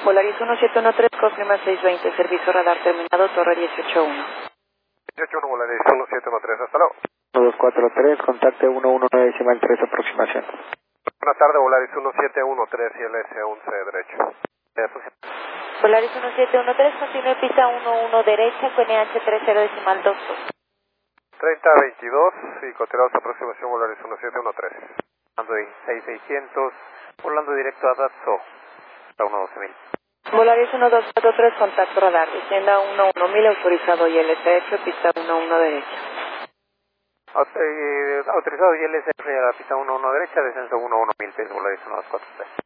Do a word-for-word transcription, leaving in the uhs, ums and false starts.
Polaris uno siete uno tres, Cosnima seiscientos veinte, servicio radar terminado, torre dieciocho uno. dieciocho uno, Polaris uno siete uno tres, hasta luego. uno dos cuatro tres, contacte uno uno nueve decimal tres, aproximación. Buenas tardes, Polaris uno siete uno tres y L S once derecho. Polaris uno siete uno tres, continúe pista uno uno derecha, con N H treinta decimal dos dos. treinta veintidós y continuamos aproximación Polaris uno siete uno tres. Orlando seis seiscientos, volando directo a Datso, hasta uno doce mil. Polaris uno dos cuatro tres, contacto radar, descienda uno uno mil, autorizado y L S F, pista uno uno derecha. Autor, eh, autorizado y L S F a la pista uno uno derecha, descenso uno uno mil, Polaris uno dos cuatro tres.